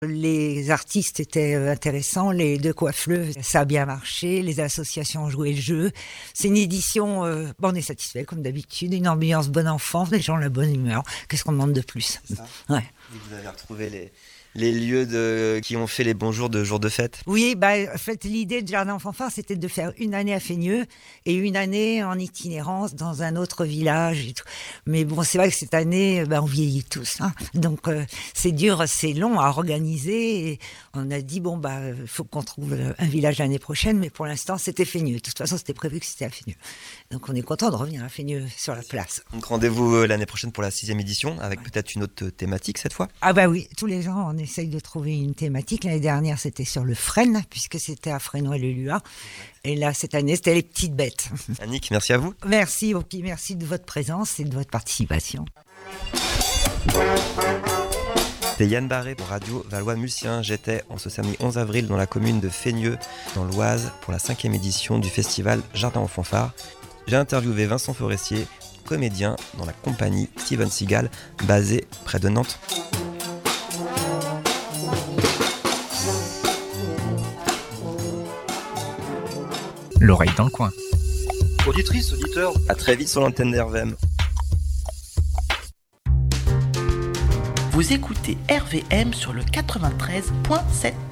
Les artistes étaient intéressants, les deux coiffeuses, ça a bien marché, les associations ont joué le jeu. C'est une édition, on est satisfait comme d'habitude, une ambiance bon enfant, les gens ont la bonne humeur. Qu'est-ce qu'on demande de plus? Ouais. Vous avez retrouvé les lieux qui ont fait les bons jours de jours de fête? Oui, en fait, l'idée de Jardin Fanfare, c'était de faire une année à Feigneux et une année en itinérance dans un autre village. Et tout. Mais bon, c'est vrai que cette année, on vieillit tous. Hein. Donc, c'est dur, c'est long à organiser. Et on a dit, faut qu'on trouve un village l'année prochaine. Mais pour l'instant, c'était Feigneux. De toute façon, c'était prévu que c'était à Feigneux. Donc, on est content de revenir à Feigneux sur la place. Donc, rendez-vous l'année prochaine pour la 6e édition, avec peut-être une autre thématique cette fois? Ah oui, tous les ans, on essaye de trouver une thématique. L'année dernière, c'était sur le frêne, puisque c'était à Fresnoy-le-Luat. Et là, cette année, c'était les petites bêtes. Annick, merci à vous. Merci, merci de votre présence et de votre participation. C'était Yann Barré pour Radio Valois-Mucien. J'étais en ce samedi 11 avril dans la commune de Feigneux, dans l'Oise, pour la 5e édition du festival Jardin en Fanfare. J'ai interviewé Vincent Forestier, comédien dans la compagnie Steven Seagal, basée près de Nantes. L'oreille dans le coin. Auditrice, auditeur. À très vite sur l'antenne d'RVM. Vous écoutez RVM sur le 93.7.